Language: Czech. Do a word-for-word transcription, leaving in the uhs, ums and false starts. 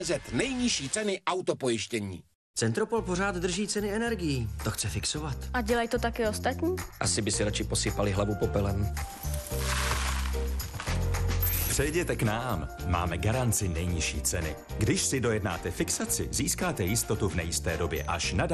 nejnižší ceny autopojištění. Centropol pořád drží ceny energií. To chce fixovat. A dělají to taky ostatní? Asi by si radši posypali hlavu popelem. Přejděte k nám. Máme garanci nejnižší ceny. Když si dojednáte fixaci, získáte jistotu v nejisté době až na